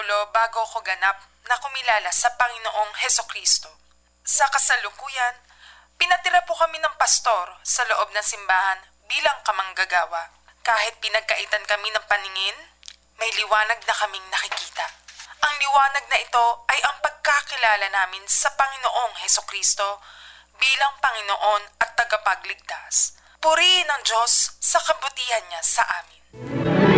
solo bago ko ganap na kumilala sa Panginoong Hesukristo. Sa kasalukuyan, pinatira po kami ng pastor sa loob ng simbahan bilang kamanggagawa. Kahit pinagkaitan kami ng paningin, may liwanag na kaming nakikita. Ang liwanag na ito ay ang pagkakilala namin sa Panginoong Hesukristo bilang Panginoon at tagapagligtas. Purihin ang Diyos sa kabutihan niya sa amin.